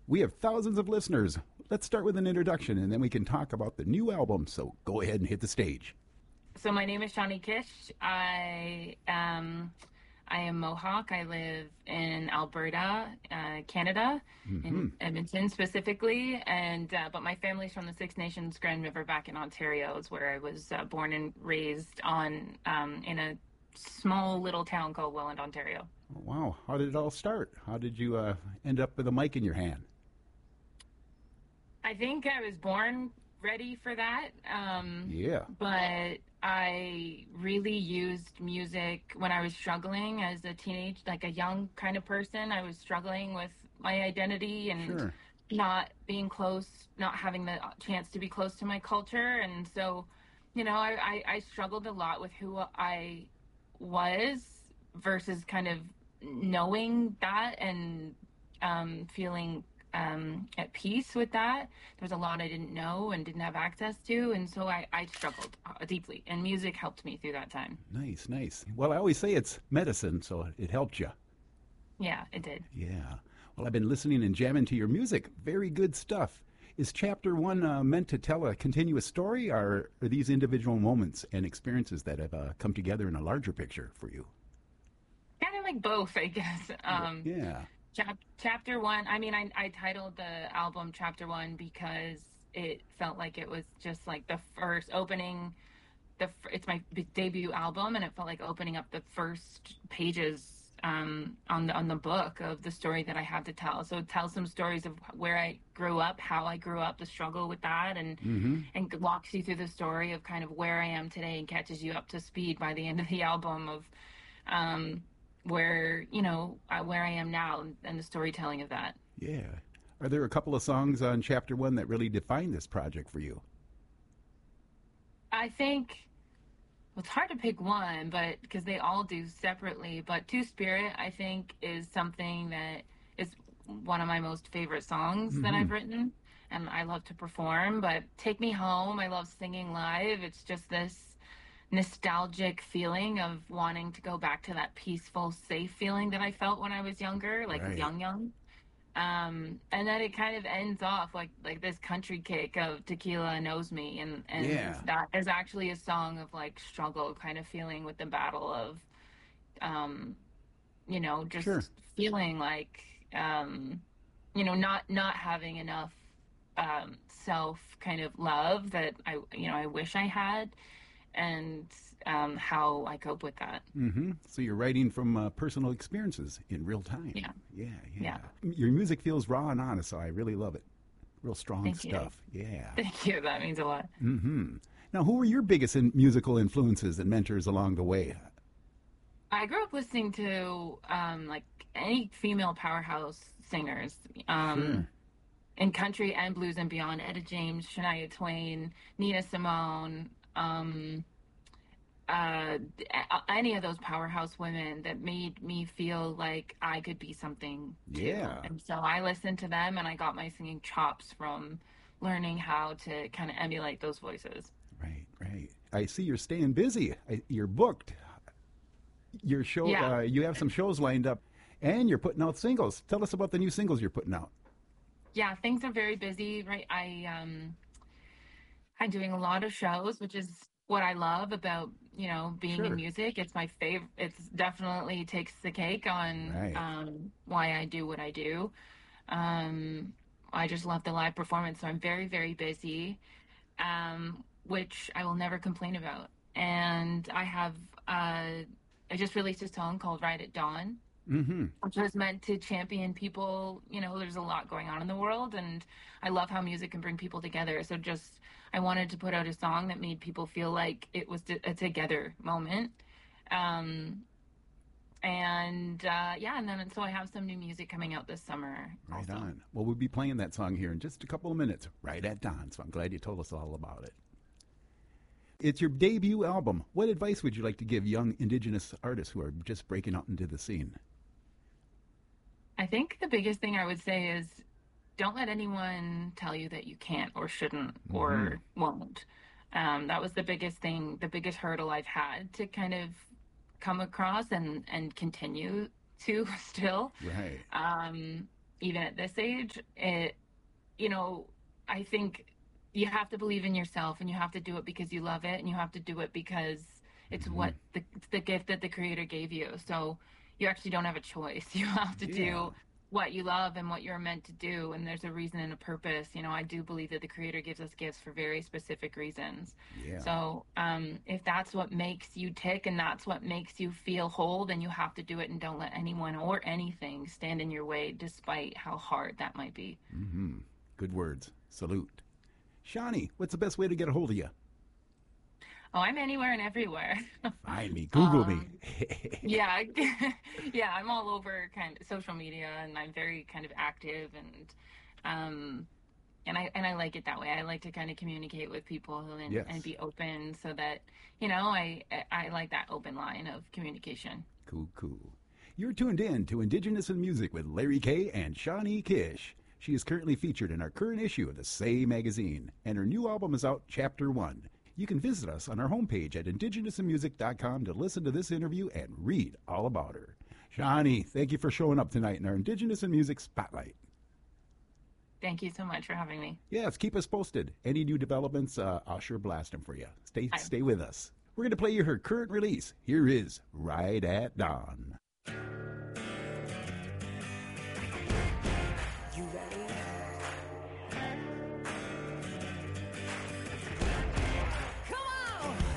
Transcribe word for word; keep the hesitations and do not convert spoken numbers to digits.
We have thousands of listeners. Let's start with an introduction and then we can talk about the new album. So go ahead and hit the stage. So my name is Shawnee Kish. I um I am Mohawk. I live in Alberta, uh, Canada, Mm-hmm. in Edmonton specifically. And uh, but my family's from the Six Nations Grand River back in Ontario, is where I was uh, born and raised on um, in a small little town called Welland, Ontario. Oh, wow. How did it all start? How did you uh, end up with a mic in your hand? I think I was born ready for that. Um, Yeah. But I really used music when I was struggling as a teenage, like a young kind of person. I was struggling with my identity and Sure. not being close, not having the chance to be close to my culture. And so, you know, I, I, I struggled a lot with who I was versus kind of knowing that and um, feeling um, at peace with that. There was a lot I didn't know and didn't have access to. And so I, I struggled uh, deeply. And music helped me through that time. Nice, nice. Well, I always say it's medicine, so it helped you. Yeah, it did. Yeah. Well, I've been listening and jamming to your music. Very good stuff. Is chapter one uh, meant to tell a continuous story, or are these individual moments and experiences that have uh, come together in a larger picture for you? Kind of like both, I guess. Um, Yeah. chap- chapter one, I mean, I, I titled the album Chapter One because it felt like it was just like the first opening. The f- It's my b- debut album, and it felt like opening up the first pages um, on the on the book of the story that I had to tell. So it tells some stories of where I grew up, how I grew up, the struggle with that, and Mm-hmm. and walks you through the story of kind of where I am today and catches you up to speed by the end of the album of um, where, you know, uh, where I am now and, and the storytelling of that. Yeah. Are there a couple of songs on chapter one that really define this project for you? I think well, it's hard to pick one, but because they all do separately. But Two Spirit, I think, is something that is one of my most favorite songs that Mm-hmm. I've written, and I love to perform. But Take Me Home, I love singing live. It's just this nostalgic feeling of wanting to go back to that peaceful, safe feeling that I felt when I was younger, like Right. young, young. Um, and then it kind of ends off like like this country kick of Tequila Knows Me, and and Yeah. that is actually a song of like struggle, kind of feeling with the battle of, um, you know, just Sure. feeling like, um, you know, not not having enough um, self kind of love that I you know I wish I had, and um, how I cope with that. Mm-hmm. So you're writing from uh, personal experiences in real time. Yeah. Yeah, yeah. Yeah. Your music feels raw and honest, so I really love it. Real strong Thank you. stuff. Yeah. Thank you. That means a lot. Mm-hmm. Now, who were your biggest in- musical influences and mentors along the way? I grew up listening to um, like any female powerhouse singers, um, Sure. in country and blues and beyond. Etta James, Shania Twain, Nina Simone, um, uh, a- any of those powerhouse women that made me feel like I could be something too. Yeah. And so I listened to them, and I got my singing chops from learning how to kind of emulate those voices. Right, right. I see you're staying busy. I, you're booked. Your show, Yeah. uh, you have some shows lined up, and you're putting out singles. Tell us about the new singles you're putting out. Yeah, things are very busy, right? I um I'm doing a lot of shows, which is what I love about, you know, being Sure. in music. It's my favorite. It's definitely takes the cake on Right. um, why I do what I do. Um, I just love the live performance, so I'm very, very busy, um, which I will never complain about. And I have, uh, I just released a song called Ride at Dawn, Mm-hmm. which was meant to champion people. You know, there's a lot going on in the world, and I love how music can bring people together. So just, I wanted to put out a song that made people feel like it was a together moment. Um, and uh, yeah, and then so I have some new music coming out this summer. Right also. on. Well, we'll be playing that song here in just a couple of minutes, right at dawn. So I'm glad you told us all about it. It's your debut album. What advice would you like to give young Indigenous artists who are just breaking out into the scene? I think the biggest thing I would say is don't let anyone tell you that you can't or shouldn't or won't. Um, that was the biggest thing, the biggest hurdle I've had to kind of come across and, and continue to still. Right. Um, even at this age, it, you know, I think you have to believe in yourself, and you have to do it because you love it, and you have to do it because it's Mm-hmm. what the, it's the gift that the creator gave you. So you actually don't have a choice. You have to Yeah. do what you love and what you're meant to do, and there's a reason and a purpose. You know, I do believe that the creator gives us gifts for very specific reasons. Yeah. So um, if that's what makes you tick and that's what makes you feel whole, then you have to do it, and don't let anyone or anything stand in your way, despite how hard that might be. Mm-hmm. Good words. Salute. Shawnee, what's the best way to get a hold of you? Oh, I'm anywhere and everywhere. Find me. Google um, me. yeah, yeah, I'm all over kind of social media, and I'm very kind of active, and um, and I and I like it that way. I like to kind of communicate with people and, Yes. and be open, so that, you know, I I like that open line of communication. Cool, cool. You're tuned in to Indigenous in Music with Larry Kay and Shawnee Kish. She is currently featured in our current issue of the Say magazine, and her new album is out, Chapter One. You can visit us on our homepage at indigenous in music dot com to listen to this interview and read all about her. Shawnee, thank you for showing up tonight in our Indigenous in Music Spotlight. Thank you so much for having me. Yes, keep us posted. Any new developments, uh, I'll sure blast them for you. Stay, Hi. stay with us. We're going to play you her current release. Here is Ride at Dawn.